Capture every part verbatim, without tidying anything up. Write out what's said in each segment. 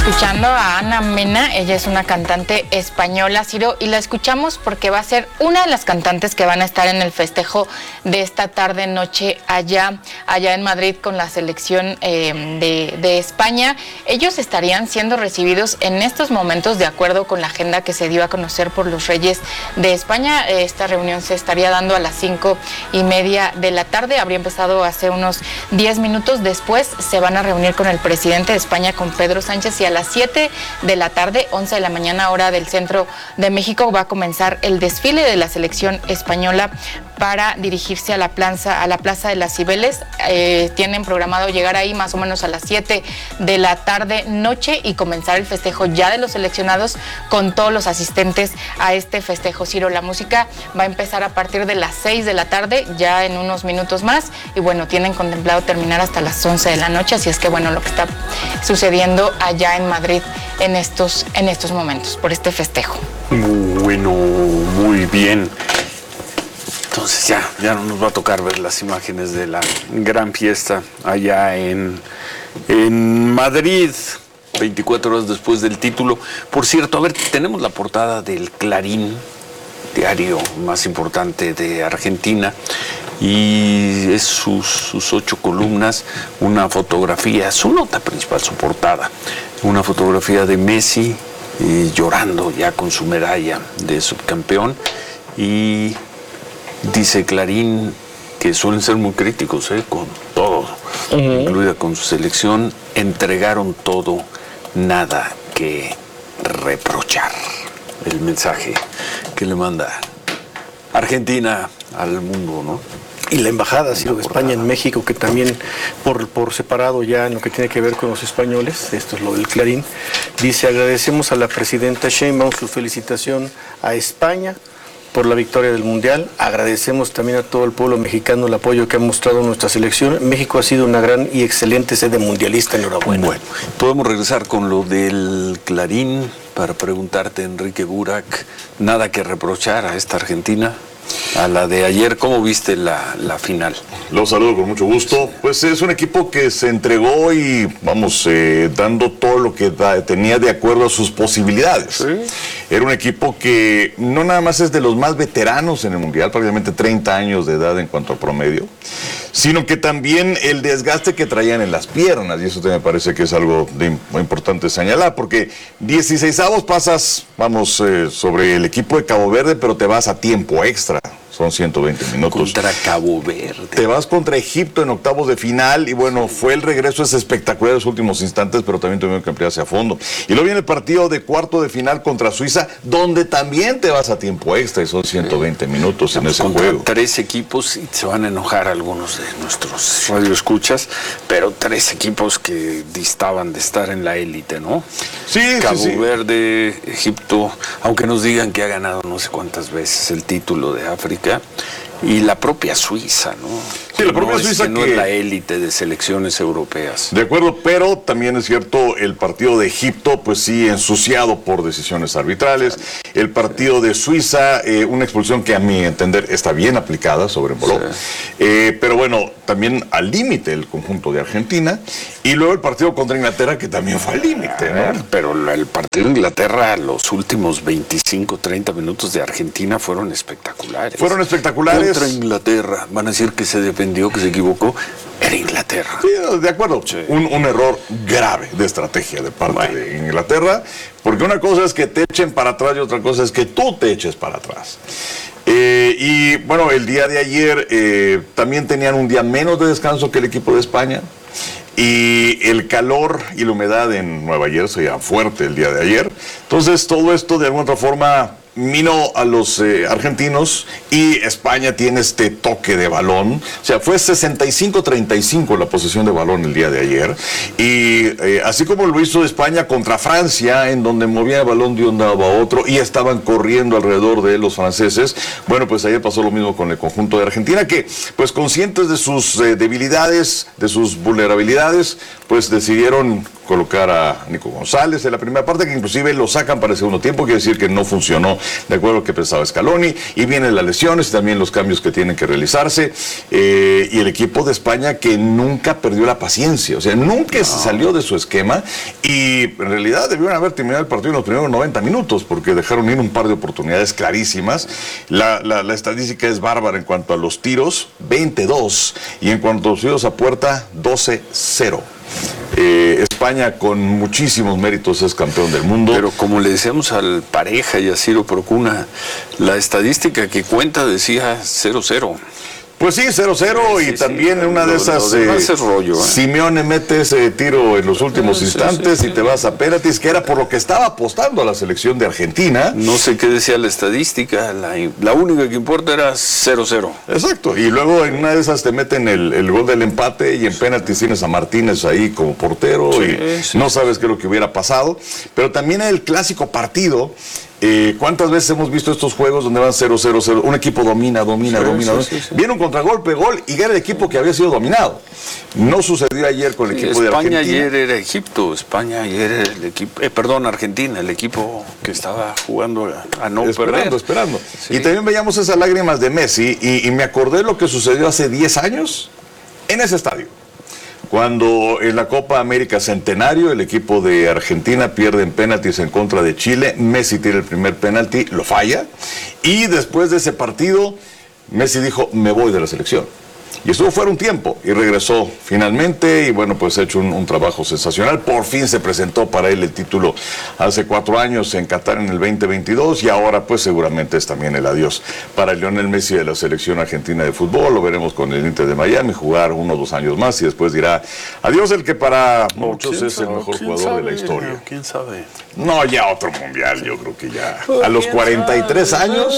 escuchando a Ana Mena, ella es una cantante española, Ciro, y la escuchamos porque va a ser una de las cantantes que van a estar en el festejo de esta tarde noche allá, allá en Madrid con la selección eh, de, de España. Ellos estarían siendo recibidos en estos momentos de acuerdo con la agenda que se dio a conocer por los Reyes de España. Esta reunión se estaría dando a las cinco y media de la tarde, habría empezado hace unos diez minutos. Después se van a reunir con el presidente de España, con Pedro Sánchez, y a las siete de la tarde, once de la mañana, hora del centro de México, va a comenzar el desfile de la selección española para dirigirse a la plaza, a la Plaza de las Cibeles. Eh, tienen programado llegar ahí más o menos a las siete de la tarde noche y comenzar el festejo ya de los seleccionados con todos los asistentes a este festejo. Ciro, la música va a empezar a partir de las seis de la tarde, ya en unos minutos más, y bueno, tienen contemplado terminar hasta las once de la noche, así es que bueno, lo que está sucediendo allá en Madrid en estos, en estos momentos, por este festejo. Bueno, muy bien. Entonces ya, ya no nos va a tocar ver las imágenes de la gran fiesta allá en, en Madrid, veinticuatro horas después del título. Por cierto, a ver, tenemos la portada del Clarín, diario más importante de Argentina, y es sus, sus ocho columnas, una fotografía, su nota principal, su portada, una fotografía de Messi eh, llorando ya con su medalla de subcampeón, y dice Clarín que suelen ser muy críticos eh, con todo, uh-huh. incluida con su selección. Entregaron todo, nada que reprochar. El mensaje que le manda Argentina al mundo, ¿no? Y la embajada, Ciro, de España en México, que también por, por separado ya en lo que tiene que ver con los españoles, esto es lo del Clarín, dice: agradecemos a la presidenta Sheinbaum su felicitación a España por la victoria del Mundial. Agradecemos también a todo el pueblo mexicano el apoyo que ha mostrado nuestra selección. México ha sido una gran y excelente sede mundialista. Enhorabuena. Bueno, podemos regresar con lo del Clarín para preguntarte, Enrique Burak, nada que reprochar a esta Argentina, a la de ayer. ¿Cómo viste la, la final? Los saludo con mucho gusto. Pues es un equipo que se entregó y vamos eh, dando todo lo que da, tenía de acuerdo a sus posibilidades. ¿Sí? Era un equipo que no nada más es de los más veteranos en el Mundial, prácticamente treinta años de edad en cuanto a promedio, sino que también el desgaste que traían en las piernas, y eso me parece que es algo de, muy importante señalar, porque dieciseisavos pasas, vamos, eh, sobre el equipo de Cabo Verde, pero te vas a tiempo extra. Son ciento veinte minutos. Contra Cabo Verde. Te vas contra Egipto en octavos de final y bueno, fue el regreso, es espectacular en los últimos instantes, pero también tuvieron que ampliarse a fondo. Y luego viene el partido de cuarto de final contra Suiza, donde también te vas a tiempo extra y son ciento veinte minutos en ese juego. Tres equipos, y se van a enojar algunos de nuestros radioescuchas, pero tres equipos que distaban de estar en la élite, ¿no? Sí, Cabo sí, sí. Verde, Egipto, aunque nos digan que ha ganado no sé cuántas veces el título de África, y la propia Suiza, ¿no? Sí, la propia no Suiza es, que que no es la élite de selecciones europeas. De acuerdo, pero también es cierto, el partido de Egipto, pues sí, ensuciado por decisiones arbitrales. El partido de Suiza, eh, una expulsión que a mi entender está bien aplicada sobre Embolo. Sí. Eh, pero bueno, también al límite el conjunto de Argentina. Y luego el partido contra Inglaterra, que también fue al límite, ¿no? Pero el partido de Inglaterra, los últimos veinticinco, treinta minutos de Argentina fueron espectaculares. Fueron espectaculares. Contra Inglaterra, van a decir que se defendió, que se equivocó. Era Inglaterra. Sí, de acuerdo. Sí. Un, un error grave de estrategia de parte bueno. de Inglaterra, porque una cosa es que te echen para atrás y otra cosa es que tú te eches para atrás. Eh, y bueno, el día de ayer eh, también tenían un día menos de descanso que el equipo de España. Y el calor y la humedad en Nueva Jersey era fuerte el día de ayer. Entonces, todo esto de alguna otra forma minó a los eh, argentinos, y España tiene este toque de balón. O sea, fue sesenta y cinco a treinta y cinco la posesión de balón el día de ayer. Y eh, así como lo hizo España contra Francia, en donde movía el balón de un lado a otro y estaban corriendo alrededor de los franceses, bueno, pues ayer pasó lo mismo con el conjunto de Argentina, que pues conscientes de sus eh, debilidades, de sus vulnerabilidades, pues decidieron colocar a Nico González en la primera parte, que inclusive lo sacan para el segundo tiempo, quiere decir que no funcionó de acuerdo a lo que pensaba Scaloni, y vienen las lesiones y también los cambios que tienen que realizarse, eh, y el equipo de España que nunca perdió la paciencia, o sea, nunca no. se salió de su esquema, y en realidad debieron haber terminado el partido en los primeros noventa minutos, porque dejaron ir un par de oportunidades clarísimas. La, la, la estadística es bárbara en cuanto a los tiros, veintidós, y en cuanto a los tiros a puerta, doce cero. Eh, España con muchísimos méritos es campeón del mundo. Pero como le decíamos al Pareja y a Ciro Procuna, la estadística que cuenta decía cero cero. Pues sí, cero cero, sí, y sí, también sí, en una lo, de esas eh, es rollo, ¿eh? Simeone mete ese tiro en los últimos sí, instantes sí, sí, y te vas a penaltis, que era por lo que estaba apostando a la selección de Argentina. No sé qué decía la estadística, la, la única que importa era cero cero. Exacto, y luego en una de esas te meten el, el gol del empate y en penaltis tienes a Martínez ahí como portero sí, y sí, no sabes qué es lo que hubiera pasado. Pero también el clásico partido. Eh, ¿Cuántas veces hemos visto estos juegos donde van cero cero cero? Un equipo domina, domina, sí, domina. Sí, sí, sí. Viene un contragolpe, gol, y era el equipo que había sido dominado. No sucedió ayer con el sí, equipo España de Argentina. España ayer era Egipto, España ayer era el equipo, eh, perdón, Argentina, el equipo que estaba jugando a, a no esperando, perder. Esperando, sí. Y también veíamos esas lágrimas de Messi, y, y me acordé lo que sucedió hace diez años en ese estadio. Cuando en la Copa América Centenario el equipo de Argentina pierde en penaltis en contra de Chile, Messi tira el primer penalti, lo falla, y después de ese partido Messi dijo, me voy de la selección. Y estuvo fuera un tiempo y regresó finalmente, y bueno, pues ha hecho un, un trabajo sensacional. Por fin se presentó para él el título hace cuatro años en Qatar en el veinte veintidós, y ahora pues seguramente es también el adiós para Lionel Messi de la selección argentina de fútbol. Lo veremos con el Inter de Miami jugar uno o dos años más, y después dirá adiós el que para no, muchos es el mejor jugador sabe, de la historia. ¿Quién sabe? No, ya otro mundial, yo creo que ya a los cuarenta y tres años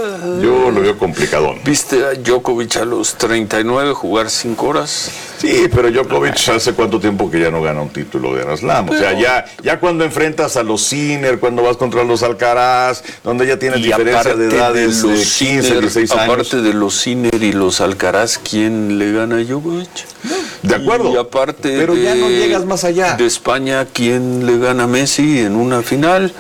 yo lo veo complicadón. ¿Viste a Djokovic a los treinta y nueve jugar cinco horas? Sí, pero Djokovic hace cuánto tiempo que ya no gana un título de Grand Slam. O sea, ya, ya cuando enfrentas a los Sinner, cuando vas contra los Alcaraz, donde ya tienes diferencia de edades de, de quince, dieciséis años. Aparte de los Sinner y los Alcaraz, ¿quién le gana a Djokovic? De acuerdo, y aparte pero de, ya no llegas más allá. De España, ¿quién le gana a Messi en una final?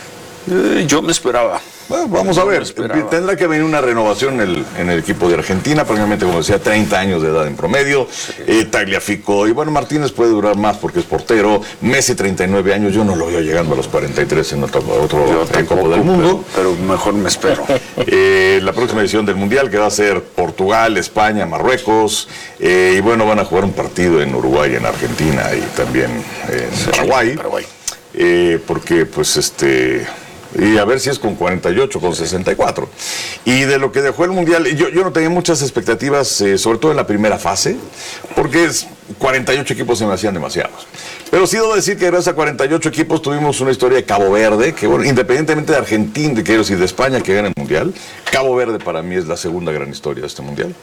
Eh, yo me esperaba. Bueno, vamos a ver, tendrá que venir una renovación en el, en el equipo de Argentina, prácticamente como decía, treinta años de edad en promedio, sí. eh, Tagliafico, y bueno, Martínez puede durar más porque es portero, Messi treinta y nueve años, yo no lo veo llegando a los cuarenta y tres en otro, otro Copa del Mundo. Pero, pero mejor me espero. eh, la próxima edición del Mundial, que va a ser Portugal, España, Marruecos, eh, y bueno, van a jugar un partido en Uruguay, en Argentina y también en sí, Paraguay, Paraguay. Eh, porque pues este... y a ver si es con cuarenta y ocho, con sesenta y cuatro. Y de lo que dejó el Mundial, yo, yo no tenía muchas expectativas, eh, sobre todo en la primera fase, porque es, cuarenta y ocho equipos se me hacían demasiados. Pero sí debo decir que gracias a cuarenta y ocho equipos tuvimos una historia de Cabo Verde, que bueno, independientemente de Argentina, de, quiero decir, de España que gana el Mundial, Cabo Verde para mí es la segunda gran historia de este Mundial.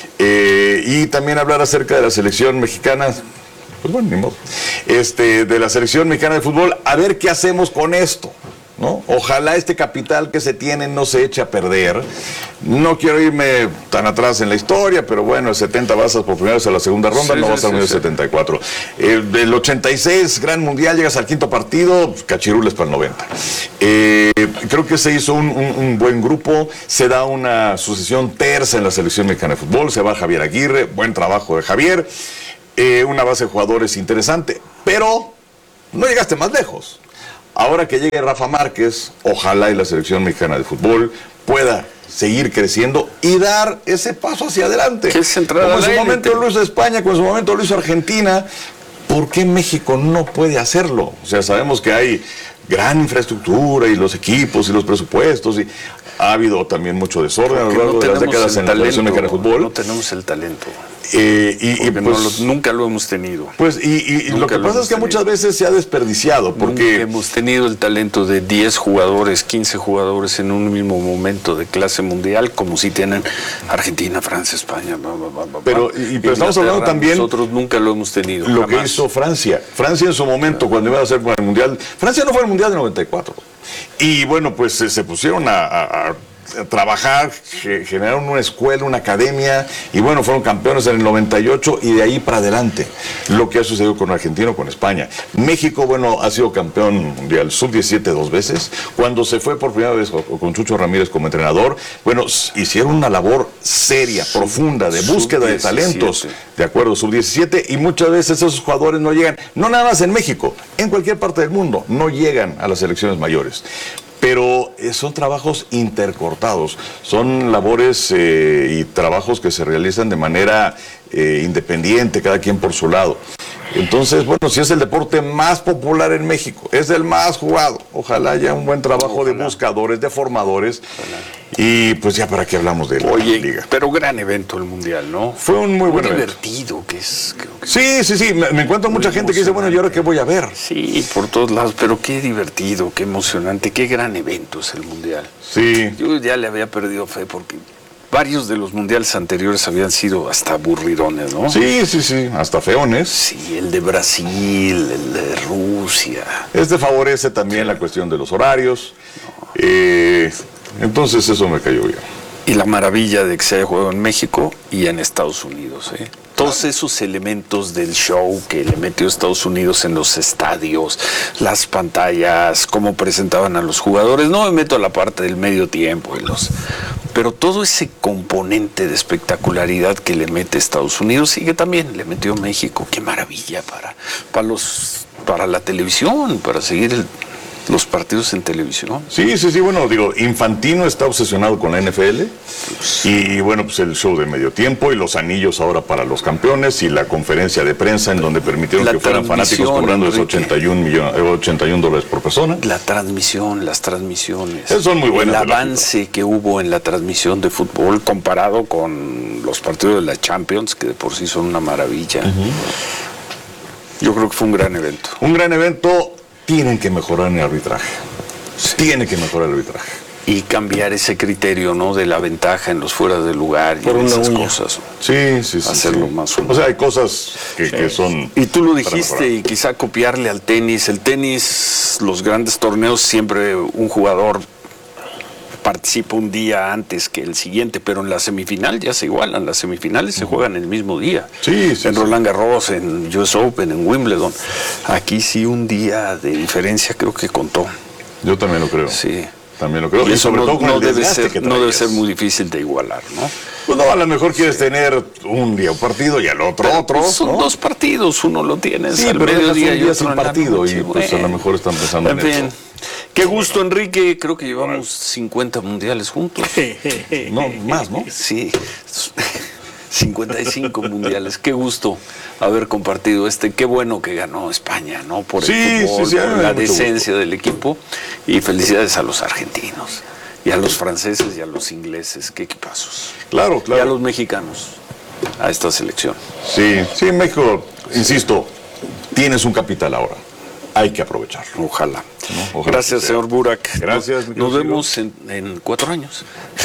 Eh, y también hablar acerca de la selección mexicana. Pues bueno, ni modo. Este, de la selección mexicana de fútbol, a ver qué hacemos con esto, ¿no? Ojalá este capital que se tiene no se eche a perder. No quiero irme tan atrás en la historia, pero bueno, setenta basas por primera vez a la segunda ronda, sí, no sí, vas a unir sí, setenta y cuatro. Eh, del ochenta y seis, gran mundial, llegas al quinto partido, cachirules para el noventa. Eh, creo que se hizo un, un, un buen grupo, se da una sucesión tersa en la selección mexicana de fútbol, se va Javier Aguirre, buen trabajo de Javier, eh, una base de jugadores interesante, pero no llegaste más lejos. Ahora que llegue Rafa Márquez, ojalá y la selección mexicana de fútbol pueda seguir creciendo y dar ese paso hacia adelante. ¿Qué es entrar como a en su la momento lo hizo España, como en su momento lo hizo Argentina. ¿Por qué México no puede hacerlo? O sea, sabemos que hay gran infraestructura y los equipos y los presupuestos, y ha habido también mucho desorden a lo largo no de las décadas en la selección mexicana de fútbol. No tenemos el talento. Eh, y, y pues, no lo, nunca lo hemos tenido. Pues y, y, y lo que pasa es que tenido. muchas veces se ha desperdiciado porque nunca hemos tenido el talento de diez jugadores, quince jugadores en un mismo momento de clase mundial, como si tienen Argentina, Francia, España. Bla, bla, bla, bla, pero y, pero estamos hablando también nosotros nunca lo hemos tenido. Lo jamás. que hizo Francia. Francia en su momento, claro, cuando iba a hacer el mundial, Francia no fue al mundial de noventa y cuatro. Y bueno, pues se, se pusieron a, a, a trabajar, generaron una escuela, una academia, y bueno, fueron campeones en el noventa y ocho y de ahí para adelante. Lo que ha sucedido con Argentina o con España. México, bueno, ha sido campeón mundial sub diecisiete dos veces. Cuando se fue por primera vez con Chucho Ramírez como entrenador, bueno, hicieron una labor seria, sub, profunda, de búsqueda de talentos, de acuerdo, sub diecisiete, y muchas veces esos jugadores no llegan, no nada más en México, en cualquier parte del mundo, no llegan a las selecciones mayores. Pero eh, son trabajos intercortados, son labores eh, y trabajos que se realizan de manera eh, independiente, cada quien por su lado. Entonces, bueno, si es el deporte más popular en México, es el más jugado, ojalá haya un buen trabajo ojalá. de buscadores, de formadores, ojalá. Y pues ya para qué hablamos de la Oye, liga. Pero gran evento el Mundial, ¿no? Fue un muy, muy buen divertido evento. que es. Creo que sí, sí, sí, me, me encuentro mucha gente que dice, bueno, ¿y ahora qué voy a ver? Sí, por todos lados, pero qué divertido, qué emocionante, qué gran evento es el Mundial. Sí. Yo ya le había perdido fe porque varios de los mundiales anteriores habían sido hasta aburridones, ¿no? Sí, sí, sí, hasta feones. Sí, el de Brasil, el de Rusia. Este favorece también la cuestión de los horarios. No. Eh, entonces eso me cayó bien. Y la maravilla de que se haya jugado en México y en Estados Unidos, ¿eh? Todos esos elementos del show que le metió Estados Unidos en los estadios, las pantallas, cómo presentaban a los jugadores. No me meto a la parte del medio tiempo y los... Pero todo ese componente de espectacularidad que le mete Estados Unidos y que también le metió México, qué maravilla para, para, los, para la televisión, para seguir el, los partidos en televisión. Sí, sí, sí, bueno, digo, Infantino está obsesionado con la N F L y bueno, pues el show de medio tiempo y los anillos ahora para los campeones y la conferencia de prensa en donde permitieron la que fueran fanáticos cobrando esos ochenta y un millones, ochenta y un dólares por persona. La transmisión, las transmisiones. Esas son muy buenas. El avance que hubo en la transmisión de fútbol comparado con los partidos de la Champions, que de por sí son una maravilla. Uh-huh. Yo creo que fue un gran evento. Un gran evento. Tienen que mejorar en el arbitraje. Sí. Tiene que mejorar el arbitraje. Y cambiar ese criterio, ¿no? De la ventaja en los fuera de lugar y en esas uña. cosas. Sí, sí, sí. Hacerlo sí. más humano. O sea, hay cosas que, sí. que son... Y tú lo dijiste, y quizá copiarle al tenis. El tenis, los grandes torneos, siempre un jugador participa un día antes que el siguiente, pero en la semifinal ya se igualan. Las semifinales uh-huh. se juegan el mismo día. Sí, sí, en sí. Roland Garros, en U S Open, en Wimbledon. Aquí sí un día de diferencia creo que contó. Yo también lo creo. Sí. También lo creo. Y, y sobre no, todo con no, el debe ser, que no debe ser muy difícil de igualar, ¿no? Pues no, a lo mejor quieres sí. tener un día un partido y al otro pero otro. Son ¿no? dos partidos, uno lo tienes sí, al pero mediodía y otro sin partido y pues bueno. a lo mejor están pensando en, en fin. Eso. Qué gusto, Enrique. Creo que llevamos cincuenta mundiales juntos. No, más, ¿no? Sí. cincuenta y cinco mundiales. Qué gusto haber compartido este. Qué bueno que ganó España, ¿no? Por el sí, fútbol, sí, sí, por la decencia gusto. del equipo. Y felicidades a los argentinos. Y a los franceses y a los ingleses. Qué equipazos. Claro, claro. Y a los mexicanos. A esta selección. Sí, sí, México, insisto, tienes un capital ahora. Hay que aprovecharlo. Ojalá. ¿No? Ojalá Gracias, señor Burak. Gracias. Nos, nos vemos en, en cuatro años.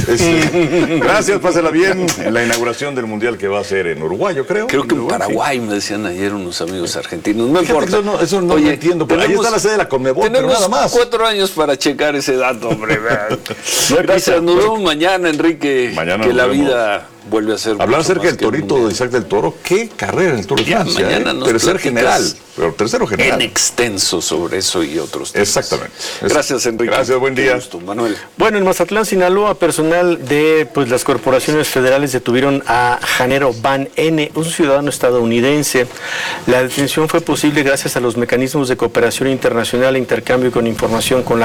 Sí. Gracias, pásela bien en la inauguración del Mundial que va a ser en Uruguay, yo creo. Creo que en Uruguay, Paraguay, sí. me decían ayer unos amigos argentinos. No Fíjate, importa. Eso no, eso no Oye, lo entiendo, pero tenemos, ahí está la sede de la Conmebol, pero nada más. cuatro años para checar ese dato, hombre. No Gracias, nos vemos mañana, Enrique. Mañana que la vemos. vida vuelve a ser hablar acerca del Torito de Isaac del Toro. Qué carrera en el Tour de Francia. Mañana ¿eh? nos Tercer general, pero tercero general. En extenso sobre eso y otros temas. Exactamente. Gracias, Enrique. Gracias, buen día. Gusto, Manuel. Bueno, en Mazatlán, Sinaloa, personal de pues las corporaciones federales detuvieron a Janero Van N, un ciudadano estadounidense. La detención fue posible gracias a los mecanismos de cooperación internacional e intercambio con información con la